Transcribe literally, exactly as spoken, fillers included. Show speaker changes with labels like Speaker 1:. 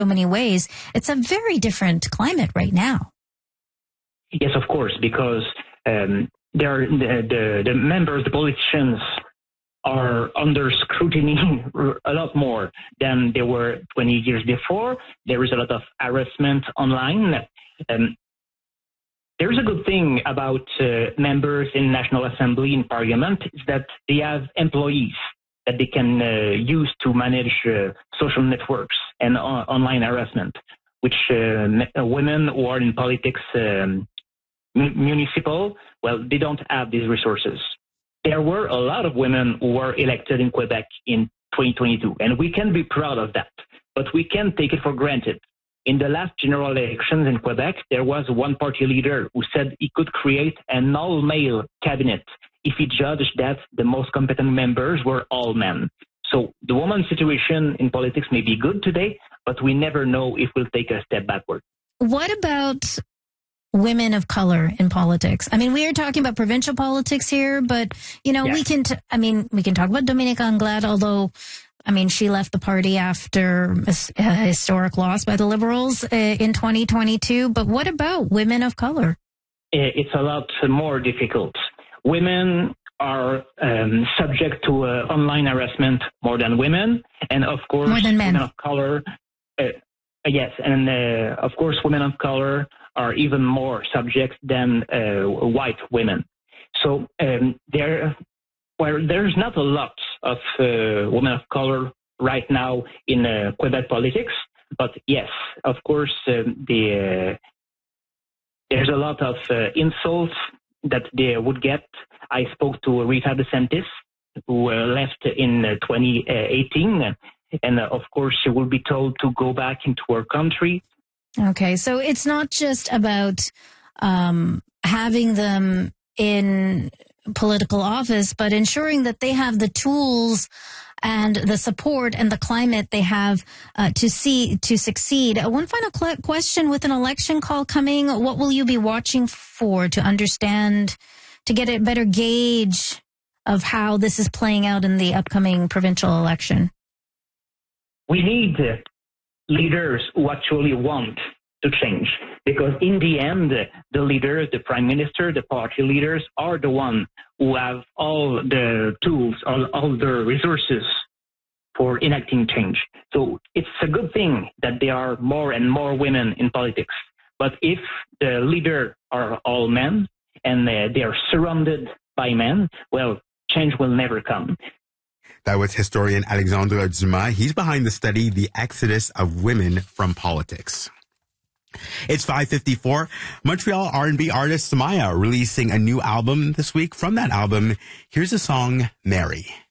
Speaker 1: so many ways. It's a very different climate right now.
Speaker 2: Yes, of course, because um, there are the, the, the members, the politicians are under scrutiny a lot more than they were twenty years before. There is a lot of harassment online. Um, There's a good thing about uh, members in National Assembly and Parliament is that they have employees that they can uh, use to manage uh, social networks and uh, online harassment, which uh, women who are in politics um, municipal, well, they don't have these resources. There were a lot of women who were elected in Quebec in twenty twenty-two, and we can be proud of that, but we can't take it for granted. In the last general elections in Quebec, there was one party leader who said he could create an all-male cabinet if he judged that the most competent members were all men. So the woman's situation in politics may be good today, but we never know if we'll take a step backward.
Speaker 1: What about women of color in politics? I mean, we are talking about provincial politics here, but, you know, yeah. we can, t- I mean, we can talk about Dominique Anglade, although, I mean, she left the party after a historic loss by the Liberals in twenty twenty-two. But what about women of color?
Speaker 2: It's a lot more difficult. Women are um, subject to uh, online harassment more than women. And, of course,
Speaker 1: more than men.
Speaker 2: Women of color, uh, yes, and, uh, of course, women of color are even more subject than uh, white women. So um, there, well, there's not a lot of uh, women of color right now in uh, Quebec politics, but yes, of course, uh, the, uh, there's a lot of uh, insults that they would get. I spoke to Rita DeSantis, who uh, left in uh, twenty eighteen, and uh, of course, she will be told to go back into her country.
Speaker 1: Okay, so it's not just about um, having them in political office, but ensuring that they have the tools and the support and the climate they have uh, to see to succeed. Uh, one final cl- question: with an election call coming, what will you be watching for to understand, to get a better gauge of how this is playing out in the upcoming provincial election?
Speaker 2: We need uh, leaders who actually want to change, because in the end, the leaders, the prime minister, the party leaders are the ones who have all the tools, all, all the resources for enacting change. So it's a good thing that there are more and more women in politics. But if the leaders are all men and uh, they are surrounded by men, well, change will never come.
Speaker 3: That was historian Alexandre Dumas. He's behind the study, The Exodus of Women from Politics. It's five fifty-four. Montreal R and B artist Samaya releasing a new album this week. From that album, here's the song, Mary.